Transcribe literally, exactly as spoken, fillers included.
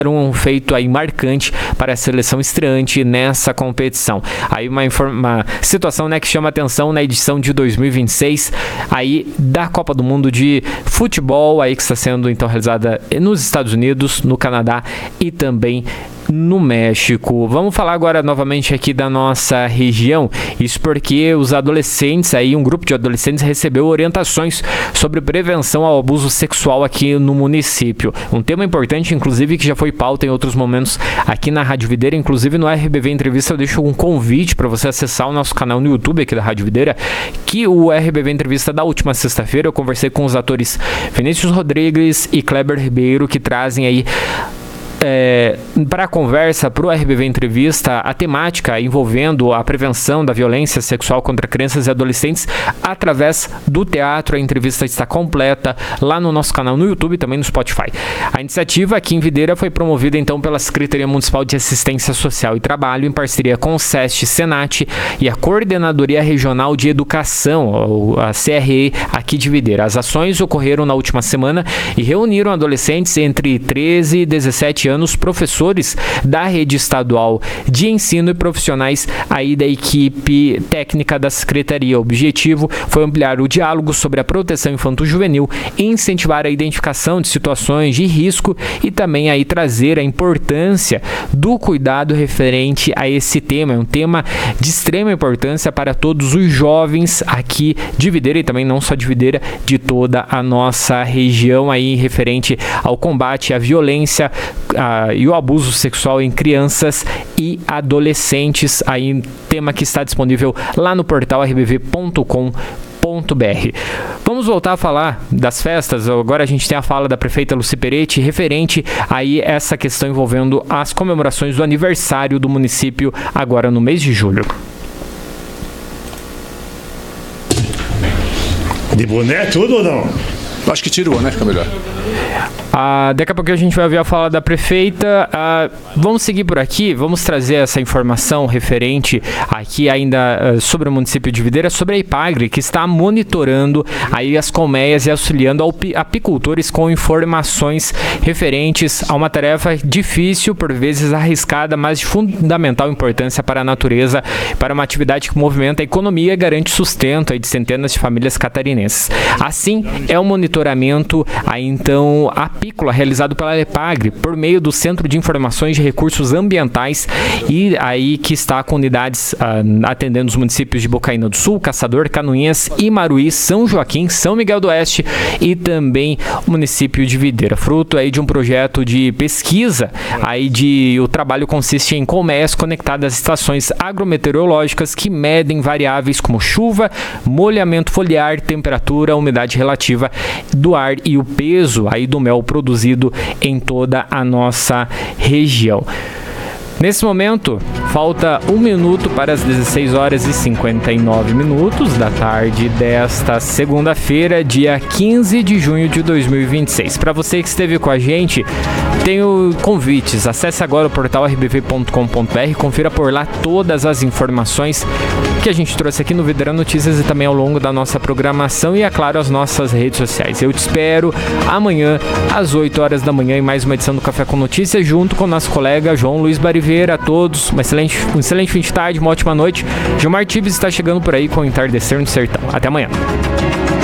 um feito aí marcante para a seleção estreante nessa competição. Aí uma, uma situação, né, que chama atenção na edição de dois mil e vinte e seis aí da Copa do Mundo de Futebol, aí que está sendo então realizada nos Estados Unidos, no Canadá e também no México. Vamos falar agora novamente aqui da nossa região, isso porque os adolescentes, aí um grupo de adolescentes recebeu orientações sobre prevenção ao abuso sexual aqui no município. Um tema importante, inclusive, que já foi pauta em outros momentos aqui na Rádio Videira, inclusive no R B V Entrevista eu deixo um convite para você acessar o nosso canal no YouTube aqui da Rádio Videira, que o R B V Entrevista da última sexta-feira eu conversei com os atores Vinícius Rodrigues e Kleber Ribeiro, que trazem aí É, para a conversa, para o R B V Entrevista, a temática envolvendo a prevenção da violência sexual contra crianças e adolescentes através do teatro. A entrevista está completa lá no nosso canal no YouTube e também no Spotify. A iniciativa aqui em Videira foi promovida então pela Secretaria Municipal de Assistência Social e Trabalho em parceria com o SEST, Senat e a Coordenadoria Regional de Educação, a C R E, aqui de Videira. As ações ocorreram na última semana e reuniram adolescentes entre treze e dezessete anos, professores da rede estadual de ensino e profissionais aí da equipe técnica da Secretaria. O objetivo foi ampliar o diálogo sobre a proteção infanto-juvenil e incentivar a identificação de situações de risco e também aí trazer a importância do cuidado referente a esse tema. É um tema de extrema importância para todos os jovens aqui de Videira e também não só de Videira, de toda a nossa região aí referente ao combate à violência Uh, e o abuso sexual em crianças e adolescentes, aí tema que está disponível lá no portal r b v ponto com ponto b r. Vamos voltar a falar das festas. Agora a gente tem a fala da prefeita Lucy Peretti referente aí essa questão envolvendo as comemorações do aniversário do município agora no mês de julho. De boné tudo ou não? Acho que tirou, né? Fica melhor. Ah, daqui a pouco a gente vai ouvir a fala da prefeita. Ah, vamos seguir por aqui, vamos trazer essa informação referente aqui ainda uh, sobre o município de Videira, sobre a IPAGRE, que está monitorando aí as colmeias e auxiliando apicultores com informações referentes a uma tarefa difícil, por vezes arriscada, mas de fundamental importância para a natureza, para uma atividade que movimenta a economia e garante sustento aí de centenas de famílias catarinenses. Assim, é um monitoramento aí então apícola realizado pela IPAGRE por meio do Centro de Informações de Recursos Ambientais e aí que está com unidades uh, atendendo os municípios de Bocaina do Sul, Caçador, Canoinhas, Imaruí, São Joaquim, São Miguel do Oeste e também o município de Videira. Fruto aí de um projeto de pesquisa, aí de o trabalho consiste em colmeias conectadas a estações agrometeorológicas que medem variáveis como chuva, molhamento foliar, temperatura, umidade relativa do ar e o peso aí do mel produzido em toda a nossa região. Nesse momento, falta um minuto para as dezesseis horas e cinquenta e nove minutos da tarde desta segunda-feira, dia quinze de junho de dois mil e vinte e seis. Para você que esteve com a gente, tenho convites. Acesse agora o portal r b v ponto com ponto b r, confira por lá todas as informações que a gente trouxe aqui no Videira Notícias e também ao longo da nossa programação e, é claro, as nossas redes sociais. Eu te espero amanhã às oito horas da manhã em mais uma edição do Café com Notícias, junto com o nosso colega João Luiz Bariveira. A todos, uma excelente, um excelente fim de tarde, uma ótima noite. Gilmar Tibes está chegando por aí com o Entardecer no Sertão. Até amanhã.